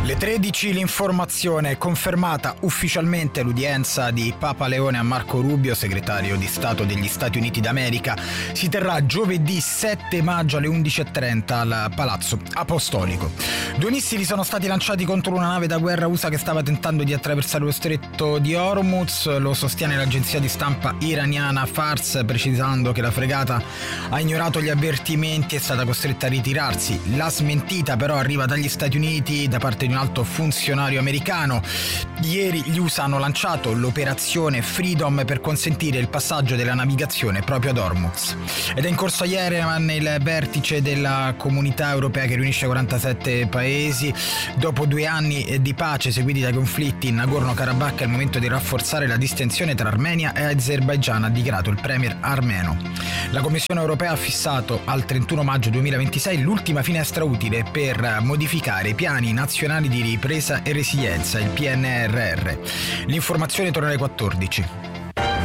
Le 13 l'informazione è confermata ufficialmente l'udienza di Papa Leone a Marco Rubio, segretario di Stato degli Stati Uniti d'America. Si terrà giovedì 7 maggio alle 11:30 al Palazzo Apostolico. 2 missili sono stati lanciati contro una nave da guerra USA che stava tentando di attraversare lo stretto di Hormuz, lo sostiene l'agenzia di stampa iraniana Fars, precisando che la fregata ha ignorato gli avvertimenti e è stata costretta a ritirarsi. La smentita però arriva dagli Stati Uniti da parte di un alto funzionario americano. Ieri gli USA hanno lanciato l'operazione Freedom per consentire il passaggio della navigazione proprio ad Hormuz. Ed è in corso a Yerevan il vertice della comunità europea che riunisce 47 paesi. Dopo 2 anni di pace seguiti dai conflitti in Nagorno-Karabakh è il momento di rafforzare la distensione tra Armenia e Azerbaigian, ha dichiarato il premier armeno. La Commissione europea ha fissato al 31 maggio 2026 l'ultima finestra utile per modificare i piani nazionali di ripresa e resilienza, il PNRR. L'informazione torna alle 14.